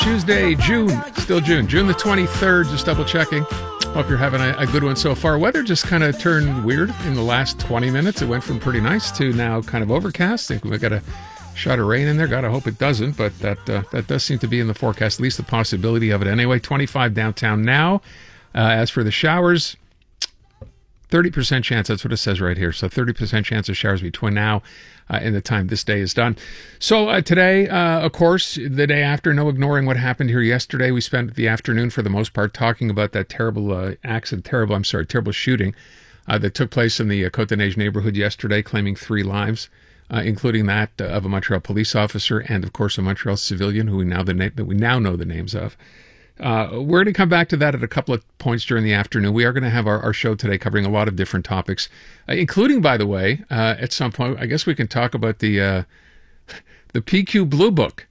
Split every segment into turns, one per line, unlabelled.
Tuesday, June the 23rd, just double checking. Hope you're having a good one so far. Weather just kind of turned weird in the last 20 minutes. It went from pretty nice to now kind of overcast. I think we got a shot of rain in there. God, I hope it doesn't, but that does seem to be in the forecast, at least the possibility of it anyway. 25 downtown now. As for the showers, 30% chance, that's what it says right here. So 30% chance of showers between now and the time this day is done. So today, of course, the day after, no ignoring what happened here yesterday. We spent the afternoon for the most part talking about that terrible terrible shooting that took place in the Côte-des-Neiges neighborhood yesterday, claiming 3 lives, including that of a Montreal police officer and, of course, a Montreal civilian who we now know the names of. We're going to come back to that at a couple of points during the afternoon. We are going to have our show today covering a lot of different topics, including, by the way, at some point, I guess we can talk about the PQ Blue Book,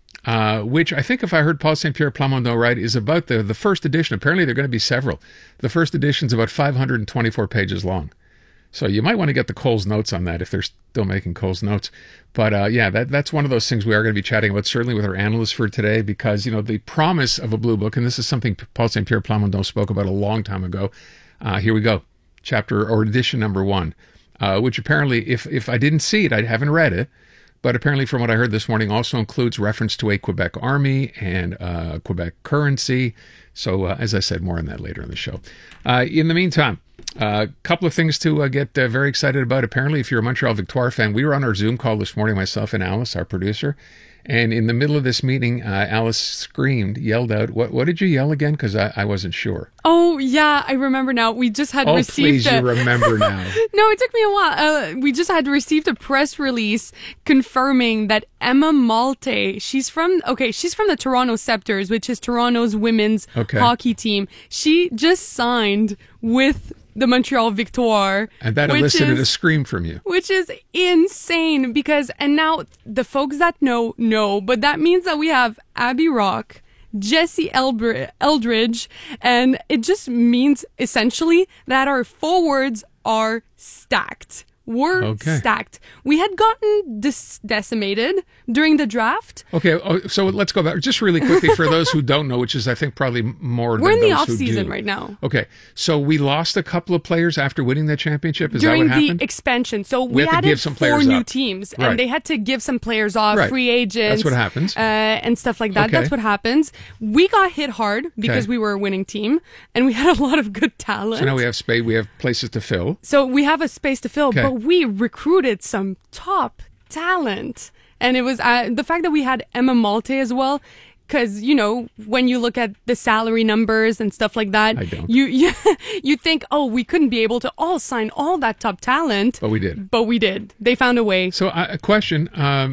which I think, if I heard Paul St. Pierre Plamondon right, is about the first edition. Apparently, there are going to be several. The first edition is about 524 pages long. So you might want to get the Coles Notes on that if they're still making Coles Notes. But that's one of those things we are going to be chatting about, certainly with our analysts for today, because, the promise of a blue book, and this is something Paul St. Pierre Plamondon spoke about a long time ago. Here we go. Chapter or edition number 1, which apparently, if I didn't see it, I haven't read it, but apparently from what I heard this morning also includes reference to a Quebec army and Quebec currency. So as I said, more on that later in the show. In the meantime, a couple of things to get very excited about. Apparently, if you're a Montreal Victoire fan, we were on our Zoom call this morning, myself and Alice, our producer. And in the middle of this meeting, Alice yelled out, what did you yell again? Because I wasn't sure.
Oh, yeah, I remember now. We just had received
you remember now.
No, it took me a while. We just had received a press release confirming that Emma Malte, she's from the Toronto Scepters, which is Toronto's women's hockey team. She just signed with the Montreal Victoire.
And that elicited a scream from you.
Which is insane because, and now the folks that know, but that means that we have Abby Rock, Jesse Eldridge, and it just means essentially that our forwards are stacked. We're stacked. We had gotten decimated during the draft.
Okay, so let's go back just really quickly for those who don't know, which is I think probably more than those who do.
We're in the off-season right now.
Okay, so we lost a couple of players after winning the championship? Is that what happened?
During the expansion. So we added 4 new teams, and they had to give some players off, free agents.
That's what happens.
And stuff like that. That's what happens. We got hit hard because we were a winning team, and we had a lot of good talent.
So now we have space, we have places to fill.
So we have a space to fill, but we recruited some top talent. And it was the fact that we had Emma Malte as well, because, when you look at the salary numbers and stuff like that,
I don't.
You think, we couldn't be able to all sign all that top talent.
But we did.
They found a way.
So a question,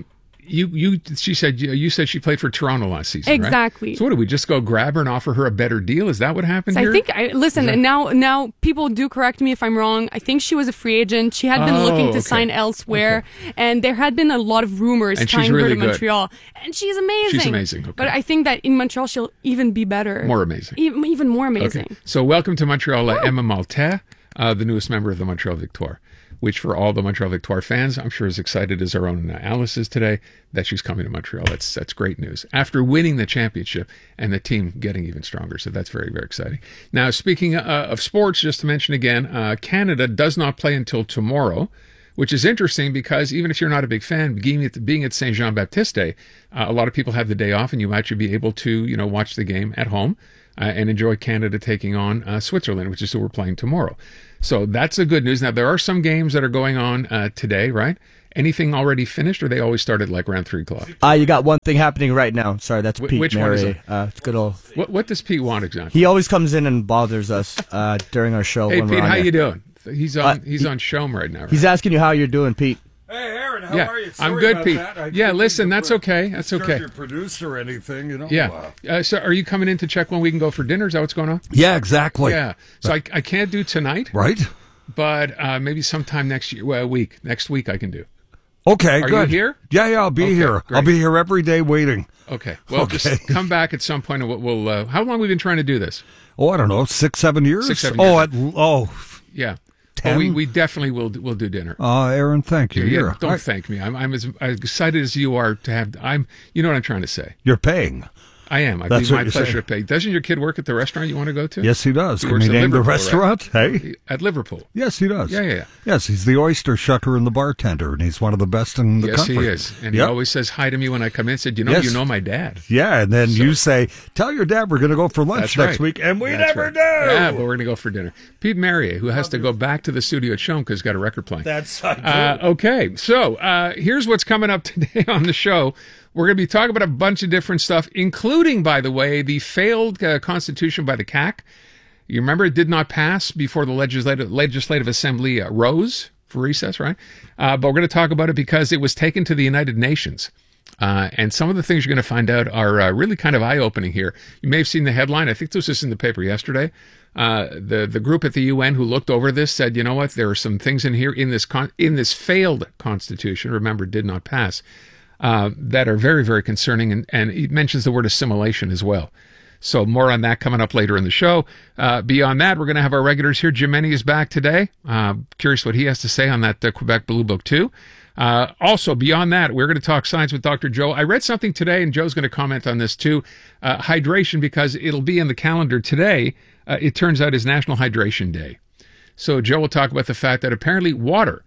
you said she played for Toronto last season,
exactly.
Right? So what, did we just go grab her and offer her a better deal? Is that what happened here?
And now people do correct me if I'm wrong. I think she was a free agent. She had been looking to sign elsewhere, and there had been a lot of rumors tying her to Montreal. And she's amazing.
She's amazing. Okay.
But I think that in Montreal she'll even be better.
More amazing.
Even more amazing.
Okay. So welcome to Montreal, Emma Malte, the newest member of the Montreal Victoire, which for all the Montreal Victoire fans, I'm sure is excited as our own Alice is today that she's coming to Montreal. That's great news. After winning the championship and the team getting even stronger. So that's very, very exciting. Now, speaking of sports, just to mention again, Canada does not play until tomorrow, which is interesting because even if you're not a big fan, being at Saint Jean-Baptiste Day, a lot of people have the day off and you might be able to, watch the game at home and enjoy Canada taking on Switzerland, which is who we're playing tomorrow. So that's the good news. Now, there are some games that are going on today, right? Anything already finished, or they always started like around 3 o'clock?
You got one thing happening right now. Sorry, that's Pete.
Which
Mary.
one is it?
It's good old.
What does Pete want exactly?
He always comes in and bothers us during our show.
Hey,
when
Pete,
we're on
how
there.
you doing? He's on Showm right now. Right?
He's asking you how you're doing, Pete.
Hey, Aaron, how are you? Sorry
I'm good,
about
Pete.
That.
Listen, that's okay. That's okay.
Your producer or anything,
Yeah. So are you coming in to check when we can go for dinner? Is that what's going on?
Yeah, exactly.
Yeah. So I can't do tonight.
Right.
But maybe sometime next week I can do.
Okay,
good.
Are
you here?
Yeah, I'll be here.
Great.
I'll be here every day waiting.
Okay. Well, just come back at some point and we'll how long have we been trying to do this?
Oh, I don't know, 6-7 years?
6-7 years.
Yeah.
10? We definitely will do dinner.
Aaron, thank you.
Yeah, don't thank me. I'm as excited as you are to have. You know what I'm trying to say.
You're paying.
I am. I'd
That's
be
what
my
you're
pleasure
saying.
to pay. Doesn't your kid work at the restaurant you want to go to?
Yes, he does.
He
Can
works
we
at
name the
Liverpool,
restaurant? Hey?
At Liverpool.
Yes, he does.
Yeah.
Yes, he's the oyster shucker and the bartender, and he's one of the best in the
Yes,
country.
he is. And he
Yep.
always says hi to me when I come in. Said, you
Yes.
know my dad.
Yeah, and then you say, tell your dad we're going to go for lunch
That's
next
right.
week, and we
That's
never
right.
do.
Yeah, but we're going to go for dinner. Pete Marier, who has to go back to the studio at Shome because he's got a record playing.
That's
Okay, so here's what's coming up today on the show. We're going to be talking about a bunch of different stuff, including, by the way, the failed constitution by the CAC. You remember it did not pass before the Legislative Assembly rose for recess, right? But we're going to talk about it because it was taken to the United Nations. And some of the things you're going to find out are really kind of eye-opening here. You may have seen the headline. I think this was in the paper yesterday. The group at the UN who looked over this said, you know what, there are some things in here in this failed constitution, remember, did not pass, that are very, very concerning. And it mentions the word assimilation as well. So more on that coming up later in the show. Beyond that, we're going to have our regulars here. Jim Meny is back today. Curious what he has to say on that Quebec Blue Book too. Also, beyond that, we're going to talk science with Dr. Joe. I read something today, and Joe's going to comment on this too. Hydration, because it'll be in the calendar today. It turns out is National Hydration Day. So Joe will talk about the fact that apparently water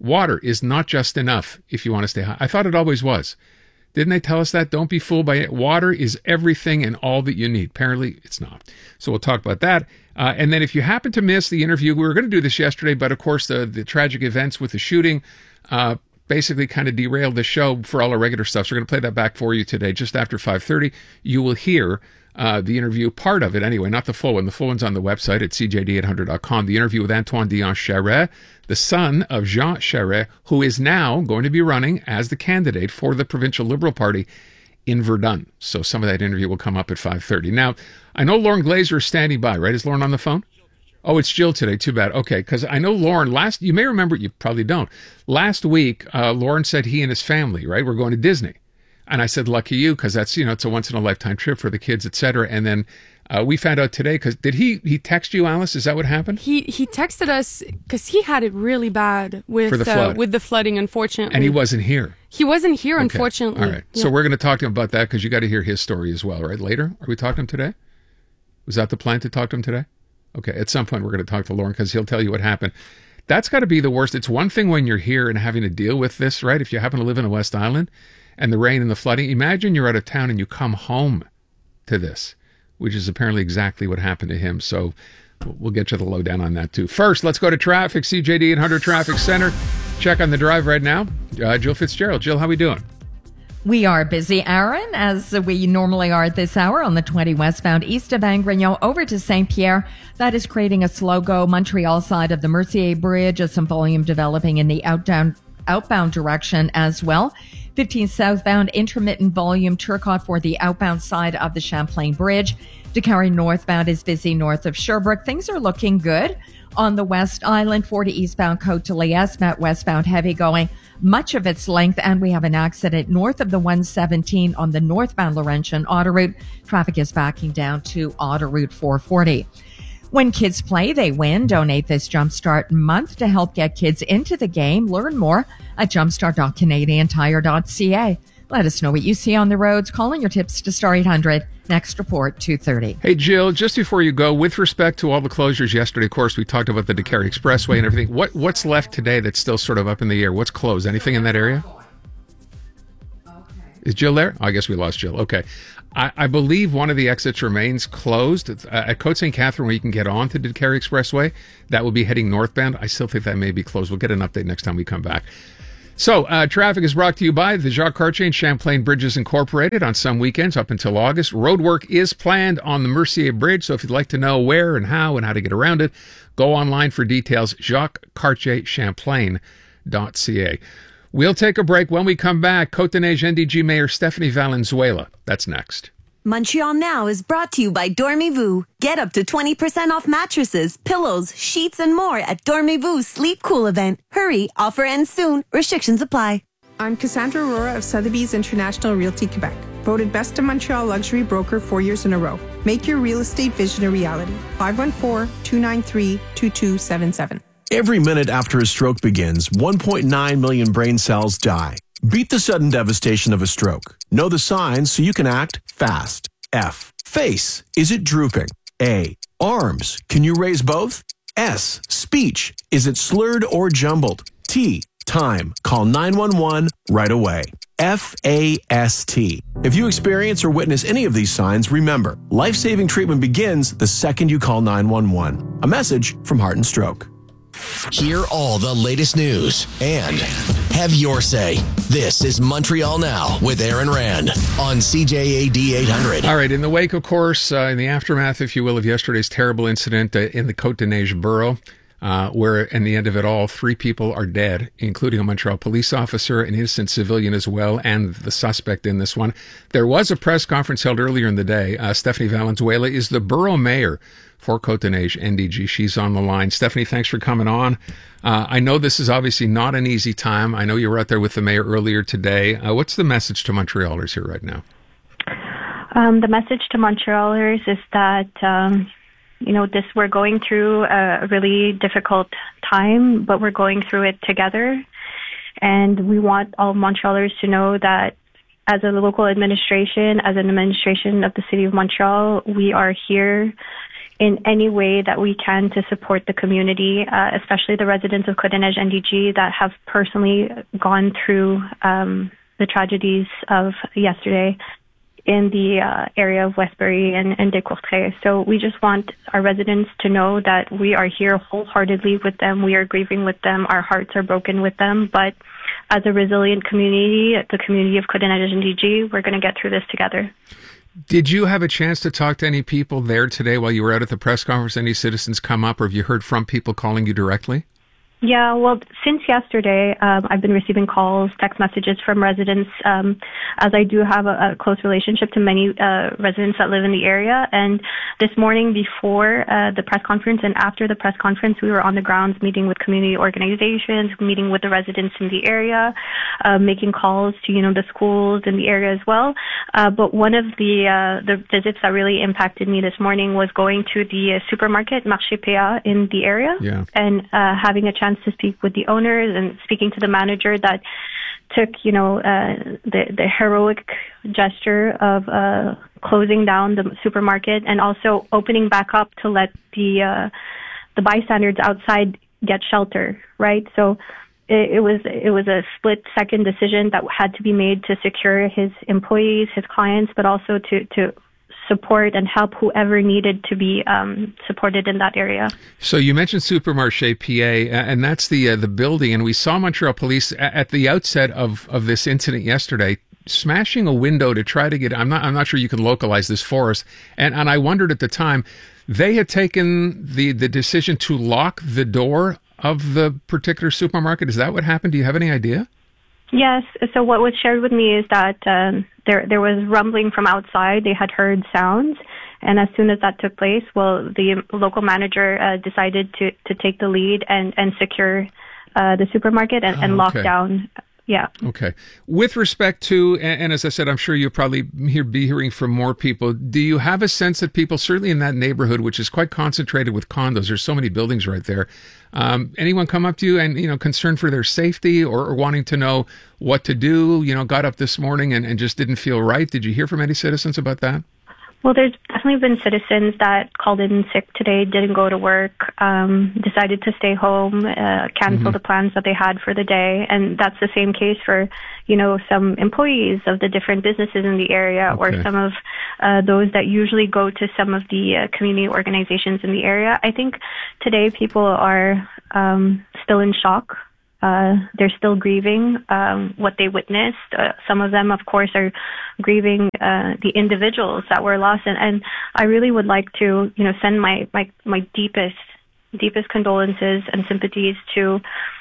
is not just enough if you want to stay high. I thought it always was. Didn't they tell us that? Don't be fooled by it. Water is everything and all that you need. Apparently, it's not. So we'll talk about that. And then if you happen to miss the interview, we were going to do this yesterday, but of course the tragic events with the shooting basically kind of derailed the show for all our regular stuff. So we're going to play that back for you today. Just after 5:30, you will hear the interview, part of it anyway, not the full one. The full one's on the website at cjd800.com. The interview with Antoine Dion Charest, the son of Jean Charest, who is now going to be running as the candidate for the Provincial Liberal Party in Verdun. So some of that interview will come up at 5:30. Now, I know Lauren Glazer is standing by, right? Is Lauren on the phone? Oh, it's Jill today. Too bad. Okay, because I know Lauren, you may remember, you probably don't. Last week, Lauren said he and his family, right, were going to Disney. And I said, lucky you, because that's, it's a once-in-a-lifetime trip for the kids, et cetera. And then we found out today, because did he text you, Alice? Is that what happened?
He texted us because he had it really bad with the flooding, unfortunately.
And he wasn't here.
He wasn't here,
Okay.
unfortunately.
All right.
Yeah.
So we're going to talk to him about that, because you got to hear his story as well, right? Later? Are we talking to him today? Was that the plan, to talk to him today? Okay. At some point, we're going to talk to Lauren, because he'll tell you what happened. That's got to be the worst. It's one thing when you're here and having to deal with this, right? If you happen to live in the West Island, and the rain and the flooding. Imagine you're out of town and you come home to this, which is apparently exactly what happened to him. So we'll get you the lowdown on that too. First, let's go to traffic, CJD 800 Traffic Center. Check on the drive right now. Jill Fitzgerald. Jill, how we doing?
We are busy, Aaron, as we normally are at this hour on the 20 westbound east of Angrignon over to St. Pierre. That is creating a slow go. Montreal side of the Mercier Bridge, some volume developing in the outbound direction as well. 15 southbound, intermittent volume, Turcotte for the outbound side of the Champlain Bridge. DeCarry northbound is busy north of Sherbrooke. Things are looking good on the West Island. 40 eastbound Côte de l'Est, Met westbound heavy going much of its length. And we have an accident north of the 117 on the northbound Laurentian Autoroute. Traffic is backing down to Autoroute 440. When kids play, they win. Donate this Jumpstart month to help get kids into the game. Learn more at jumpstart.canadiantire.ca. Let us know what you see on the roads. Calling your tips to Star 800. Next report, 2:30.
Hey, Jill, just before you go, with respect to all the closures yesterday, of course, we talked about the DeCarry Expressway and everything. What's left today that's still sort of up in the air? What's closed? Anything in that area? Is Jill there? Oh, I guess we lost Jill. Okay. I believe one of the exits remains closed. At Côte St. Catherine, where you can get on to the DeCarry Expressway, that will be heading northbound. I still think that may be closed. We'll get an update next time we come back. So, traffic is brought to you by the Jacques Cartier and Champlain Bridges Incorporated on some weekends up until August. Roadwork is planned on the Mercier Bridge, so if you'd like to know where and how to get around it, go online for details, jacquescartierchamplain.ca. We'll take a break. When we come back, Côte-de-Neige NDG Mayor Stephanie Valenzuela. That's next.
Montreal Now is brought to you by Dormez-vous. Get up to 20% off mattresses, pillows, sheets, and more at Dormez-vous Sleep Cool event. Hurry, offer ends soon. Restrictions apply.
I'm Cassandra Aurora of Sotheby's International Realty Quebec. Voted Best of Montreal Luxury Broker 4 years in a row. Make your real estate vision a reality. 514-293-2277.
Every minute after a stroke begins, 1.9 million brain cells die. Beat the sudden devastation of a stroke. Know the signs so you can act fast. F. Face, is it drooping? A. Arms, can you raise both? S. Speech, is it slurred or jumbled? T. Time, call 911 right away. FAST. If you experience or witness any of these signs, remember, life-saving treatment begins the second you call 911. A message from Heart and Stroke.
Hear all the latest news and have your say. This is Montreal Now with Aaron Rand on CJAD 800.
All right, in the wake, of course, in the aftermath, if you will, of yesterday's terrible incident in the Côte-des-Neiges borough, where in the end of it all, 3 people are dead, including a Montreal police officer, an innocent civilian as well, and the suspect in this one. There was a press conference held earlier in the day. Stephanie Valenzuela is the borough mayor for Côte-des-Neiges NDG. She's on the line. Stephanie, thanks for coming on. I know this is obviously not an easy time. I know you were out there with the mayor earlier today. What's the message to Montrealers here right now?
The message to Montrealers is that, we're going through a really difficult time, but we're going through it together. And we want all Montrealers to know that as a local administration, as an administration of the City of Montreal, we are here in any way that we can to support the community, especially the residents of Côte-des-Neiges NDG that have personally gone through the tragedies of yesterday in the area of Westbury and Descourtrais. So we just want our residents to know that we are here wholeheartedly with them. We are grieving with them. Our hearts are broken with them. But as a resilient community, the community of Côte-des-Neiges NDG, we're going to get through this together.
Did you have a chance to talk to any people there today while you were out at the press conference? Any citizens come up, or have you heard from people calling you directly?
Yeah, well, since yesterday, I've been receiving calls, text messages from residents, as I do have a close relationship to many residents that live in the area. And this morning before the press conference and after the press conference, we were on the grounds meeting with community organizations, meeting with the residents in the area, making calls to, the schools in the area as well. But one of the visits that really impacted me this morning was going to the supermarket, Marché PA, in the area, and having a chance to speak with the owners and speaking to the manager that took, the heroic gesture of closing down the supermarket and also opening back up to let the bystanders outside get shelter, right? So it was a split-second decision that had to be made to secure his employees, his clients, but also to support and help whoever needed to be supported in that area.
So you mentioned Supermarché PA, and that's the building. And we saw Montreal Police at the outset of this incident yesterday smashing a window to try to get. I'm not sure you can localize this for us. And I wondered at the time, they had taken the decision to lock the door of the particular supermarket. Is that what happened? Do you have any idea?
Yes. So what was shared with me is that there was rumbling from outside. They had heard sounds. And as soon as that took place, the local manager decided to take the lead and secure the supermarket and lock down. Yeah.
Okay. With respect to, and as I said, I'm sure you'll probably be hearing from more people. Do you have a sense that people, certainly in that neighborhood, which is quite concentrated with condos, there's so many buildings right there, anyone come up to you and, concerned for their safety or wanting to know what to do, got up this morning and just didn't feel right? Did you hear from any citizens about that?
Well, there's definitely been citizens that called in sick today, didn't go to work, decided to stay home, cancel the plans that they had for the day. And that's the same case for, some employees of the different businesses in the area or some of those that usually go to some of the community organizations in the area. I think today people are still in shock. They're still grieving what they witnessed. Some of them, of course, are grieving the individuals that were lost. And I really would like to, send my deepest condolences and sympathies to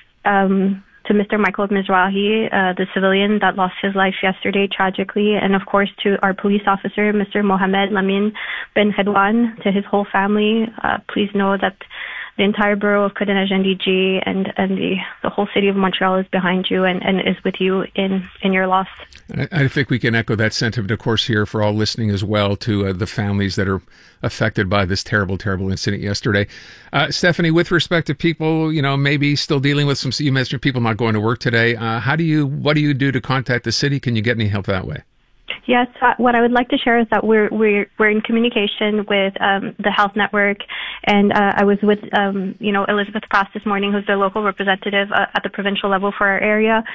Mr. Michael Mizrahi, the civilian that lost his life yesterday tragically, and of course to our police officer, Mr. Mohamed Lamin Ben Hedwan, to his whole family. Please know that the entire borough of Côte-des-Neiges NDG and the whole city of Montreal is behind you and is with you in your loss.
I think we can echo that sentiment, of course, here for all listening as well to the families that are affected by this terrible, terrible incident yesterday. Stephanie, with respect to people, maybe still dealing with you mentioned people not going to work today. What do you do to contact the city? Can you get any help that way?
Yes, what I would like to share is that we're in communication with the Health Network, and I was with Elizabeth Pross this morning, who's the local representative at the provincial level for our area,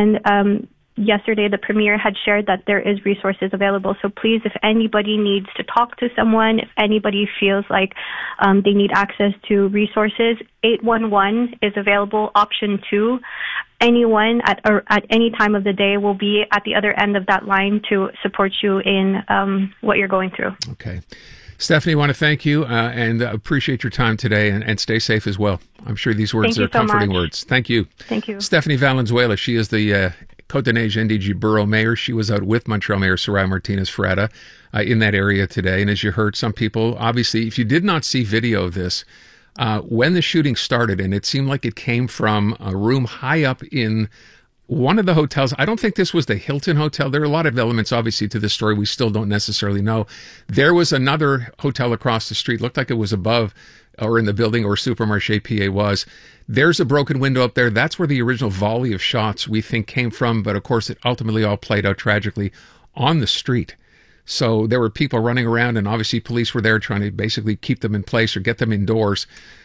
and yesterday the Premier had shared that there is resources available. So please, if anybody needs to talk to someone, if anybody feels like they need access to resources, 811 is available, option 2. Anyone at any time of the day will be at the other end of that line to support you in what you're going through.
Okay. Stephanie, I want to thank you and appreciate your time today, and stay safe as well. I'm sure these words are comforting words. Thank you.
Thank you.
Stephanie Valenzuela, she is the Côte-des-Neiges NDG Borough Mayor. She was out with Montreal Mayor Soraya Martinez-Ferreira in that area today. And as you heard, some people, obviously, if you did not see video of this, when the shooting started, and it seemed like it came from a room high up in one of the hotels. I don't think this was the Hilton Hotel. There are a lot of elements, obviously, to this story we still don't necessarily know. There was another hotel across the street. Looked like it was above or in the building or Supermarché PA was. There's a broken window up there. That's where the original volley of shots we think came from. But of course, it ultimately all played out tragically on the street. So there were people running around, and obviously police were there trying to basically keep them in place or get them indoors.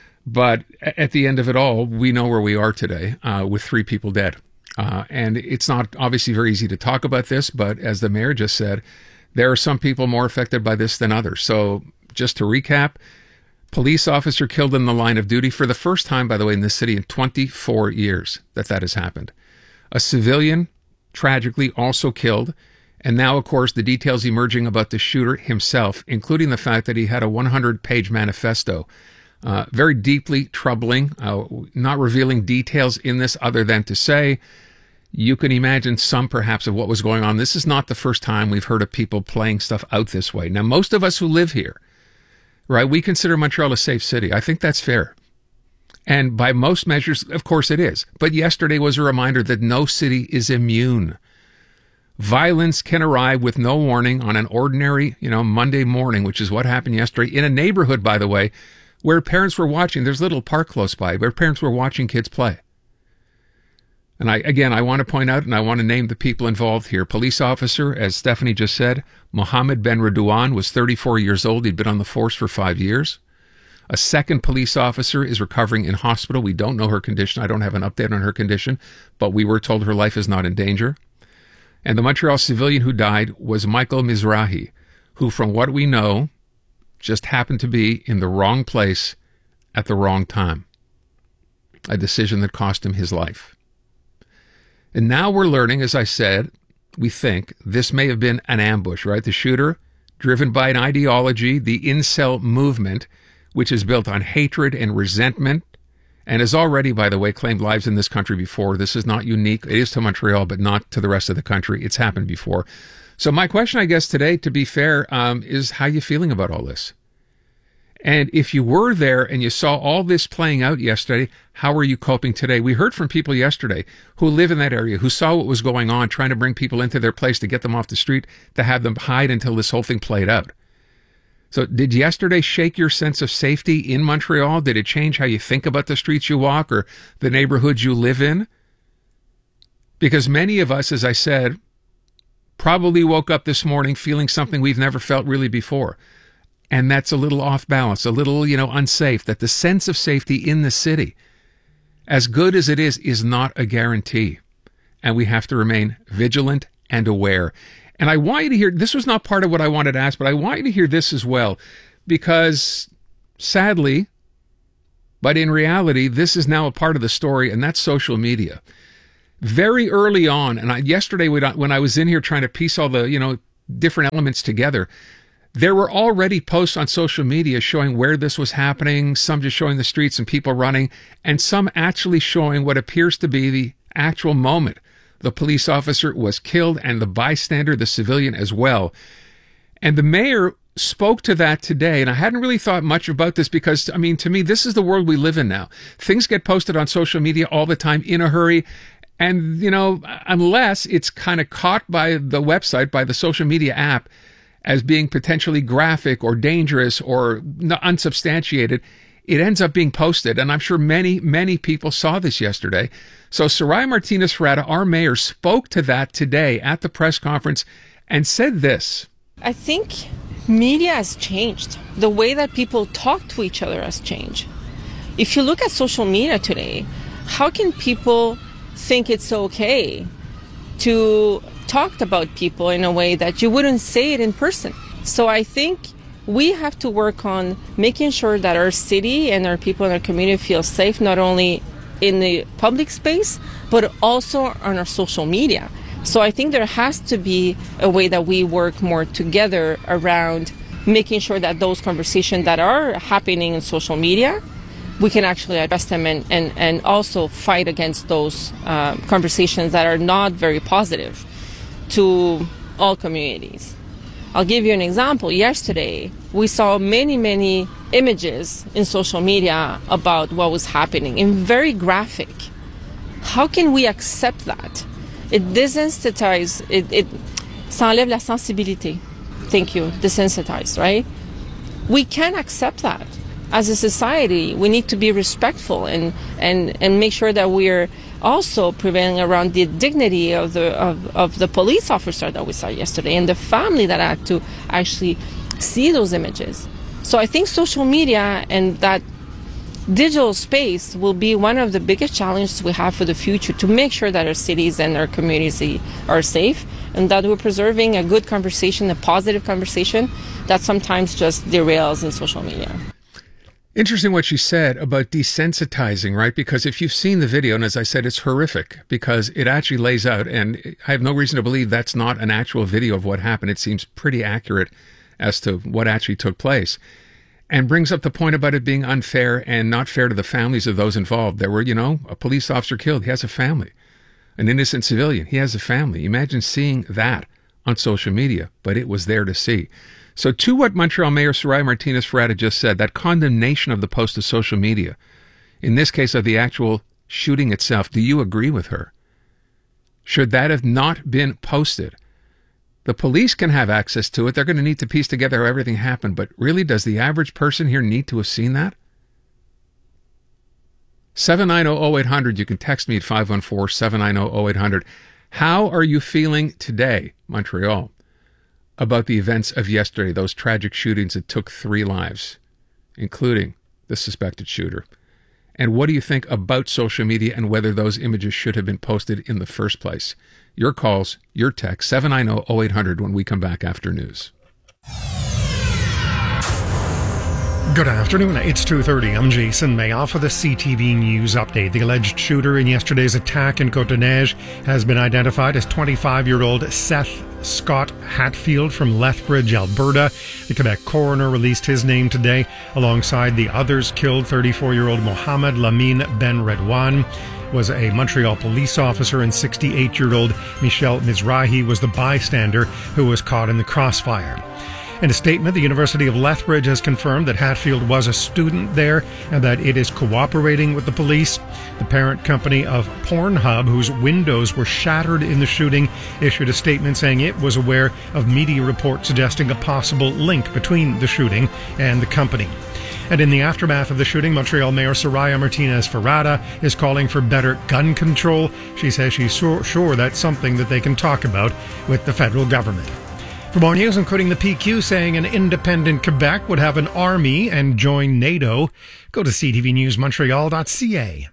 But at the end of it all, we know where we are today with 3 people dead. And it's not obviously very easy to talk about this, but as the mayor just said, there are some people more affected by this than others. So just to recap, police officer killed in the line of duty for the first time, by the way, in this city in 24 years that has happened. A civilian, tragically, also killed. And now, of course, the details emerging about the shooter himself, including the fact that he had a 100-page manifesto. Very deeply troubling, not revealing details in this other than to say you can imagine some perhaps of what was going on. This is not the first time we've heard of people playing stuff out this way. Now, most of us who live here, right, we consider Montreal a safe city. I think that's fair. And by most measures, of course it is. But yesterday was a reminder that no city is immune. Violence can arrive with no warning on an ordinary, Monday morning, which is what happened yesterday in a neighborhood, by the way, where parents were watching. There's a little park close by where parents were watching kids play. And I want to point out, and I want to name the people involved here. Police officer, as Stephanie just said, Mohammed Ben Redouane was 34 years old. He'd been on the force for 5 years. A second police officer is recovering in hospital. We don't know her condition. I don't have an update on her condition, but we were told her life is not in danger. And the Montreal civilian who died was Michael Mizrahi, who, from what we know, just happened to be in the wrong place at the wrong time. A decision that cost him his life. And now we're learning, as I said, we think this may have been an ambush, right? The shooter, driven by an ideology, the incel movement, which is built on hatred and resentment, and has already, by the way, claimed lives in this country before. This is not unique. It is to Montreal, but not to the rest of the country. It's happened before. So my question, I guess, today, to be fair, is how you feeling about all this? And if you were there and you saw all this playing out yesterday, how are you coping today? We heard from people yesterday who live in that area, who saw what was going on, trying to bring people into their place to get them off the street, to have them hide until this whole thing played out. So did yesterday shake your sense of safety in Montreal? Did it change how you think about the streets you walk or the neighborhoods you live in? Because many of us, as I said, probably woke up this morning feeling something we've never felt really before. And that's a little off balance, a little, unsafe, that the sense of safety in the city, as good as it is not a guarantee. And we have to remain vigilant and aware. And I want you to hear, this was not part of what I wanted to ask, but I want you to hear this as well, because sadly, but in reality, this is now a part of the story, and that's social media. Very early on, and yesterday when I was in here trying to piece all the, different elements together, there were already posts on social media showing where this was happening, some just showing the streets and people running, and some actually showing what appears to be the actual moment the police officer was killed and the bystander, the civilian, as well. And the mayor spoke to that today, and I hadn't really thought much about this because, to me, this is the world we live in now. Things get posted on social media all the time in a hurry, and, unless it's kind of caught by the website, by the social media app, as being potentially graphic or dangerous or unsubstantiated, it ends up being posted. And I'm sure many, many people saw this yesterday. So Soraya Martinez-Ferreira, our mayor, spoke to that today at the press conference and said this.
I think media has changed. The way that people talk to each other has changed. If you look at social media today, how can people think it's okay to talk about people in a way that you wouldn't say it in person? So I think we have to work on making sure that our city and our people in our community feel safe, not only in the public space, but also on our social media. So I think there has to be a way that we work more together around making sure that those conversations that are happening in social media, we can actually address them and also fight against those conversations that are not very positive to all communities. I'll give you an example. Yesterday, we saw many images in social media about what was happening, and very graphic. How can we accept that? It desensitizes, it s'enlève la sensibilité. Thank you, desensitized, right? We can't accept that. As a society, we need to be respectful and make sure that we're also prevailing around the dignity of the police officer that we saw yesterday and the family that had to actually see those images. So I think social media and that digital space will be one of the biggest challenges we have for the future, to make sure that our cities and our communities are safe and that we're preserving a good conversation, a positive conversation that sometimes just derails in social media.
Interesting what she said about desensitizing, right? Because if you've seen the video, and as I said, it's horrific because it actually lays out, and I have no reason to believe that's not an actual video of what happened. It seems pretty accurate as to what actually took place, and brings up the point about it being unfair and not fair to the families of those involved. There were, a police officer killed. He has a family. An innocent civilian. He has a family. Imagine seeing that on social media, but it was there to see. So to what Montreal Mayor Soraya Martinez-Ferrada just said, that condemnation of the post to social media, in this case of the actual shooting itself, do you agree with her? Should that have not been posted? The police can have access to it. They're going to need to piece together how everything happened. But really, does the average person here need to have seen that? 790-0800. You can text me at 514-790-0800. How are you feeling today, Montreal, about the events of yesterday, those tragic shootings that took 3 lives, including the suspected shooter? And what do you think about social media and whether those images should have been posted in the first place? Your calls, your text, 790-0800 when we come back after news.
Good afternoon. It's 2:30. I'm Jason Mayoff for the CTV News Update. The alleged shooter in yesterday's attack in Côte-des-Neiges has been identified as 25-year-old Seth Scott Hatfield from Lethbridge, Alberta. The Quebec coroner released his name today alongside the others killed. 34-year-old Mohamed Lamine Ben Redouane was a Montreal police officer, and 68-year-old Michel Mizrahi was the bystander who was caught in the crossfire. In a statement, the University of Lethbridge has confirmed that Hatfield was a student there and that it is cooperating with the police. The parent company of Pornhub, whose windows were shattered in the shooting, issued a statement saying it was aware of media reports suggesting a possible link between the shooting and the company. And in the aftermath of the shooting, Montreal Mayor Soraya Martinez-Ferrada is calling for better gun control. She says she's sure that's something that they can talk about with the federal government. For more news, including the PQ saying an independent Quebec would have an army and join NATO, go to ctvnewsmontreal.ca.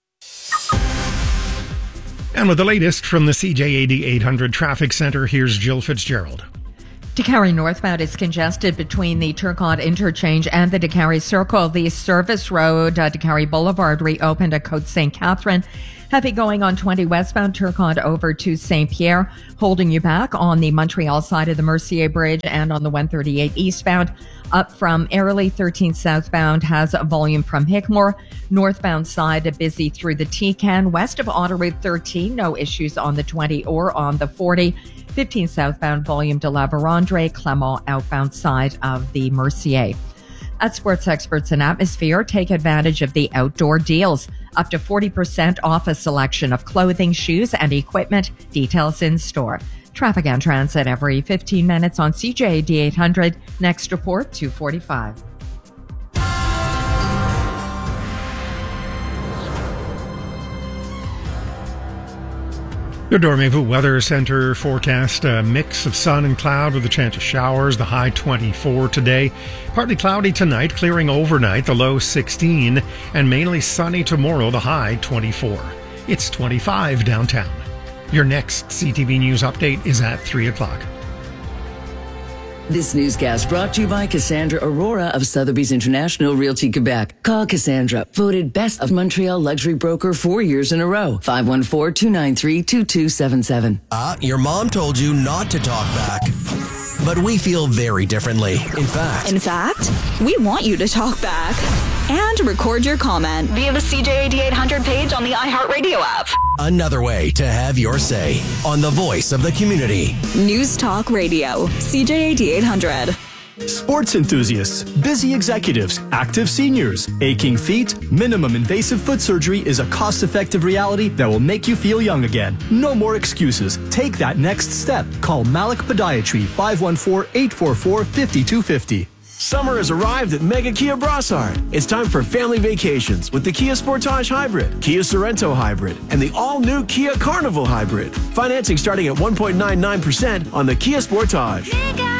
And with the latest from the CJAD 800 Traffic Center, here's Jill Fitzgerald.
Décarie northbound is congested between the Turcotte interchange and the Décarie Circle. The service road, Décarie Boulevard, reopened at Côte St. Catherine. Heavy going on 20 westbound Turcotte over to St. Pierre, holding you back on the Montreal side of the Mercier Bridge and on the 138 eastbound. Up from Airlie, 13 southbound has a volume from Hickmore. Northbound side busy through the Tecan. West of Autoroute 13, no issues on the 20 or on the 40. 15 southbound volume de La Vérendrye, Clermont outbound side of the Mercier. At Sports Experts and Atmosphere, take advantage of the outdoor deals. Up to 40% off a selection of clothing, shoes, and equipment. Details in store. Traffic and transit every 15 minutes on CJAD 800. Next report, 2:45.
The Dormez-vous Weather Center forecast a mix of sun and cloud with a chance of showers, the high 24 today. Partly cloudy tonight, clearing overnight, the low 16, and mainly sunny tomorrow, the high 24. It's 25 downtown. Your next CTV News update is at 3 o'clock.
This newscast brought to you by Cassandra Aurora of Sotheby's International Realty Quebec. Call Cassandra, voted best of Montreal luxury broker 4 years in a row. 514-293-2277.
Your mom told you not to talk back. But we feel very differently. In fact,
we want you to talk back and record your comment via the CJAD 800 page on the iHeartRadio app.
another way to have your say on the voice of the community.
News Talk Radio, CJAD 800.
Sports enthusiasts, busy executives, active seniors, aching feet, minimum invasive foot surgery is a cost-effective reality that will make you feel young again. No more excuses. Take that next step. Call Malik Podiatry, 514-844-5250.
Summer has arrived at Mega Kia Brossard. It's time for family vacations with the Kia Sportage Hybrid, Kia Sorento Hybrid, and the all-new Kia Carnival Hybrid. Financing starting at 1.99% on the Kia Sportage.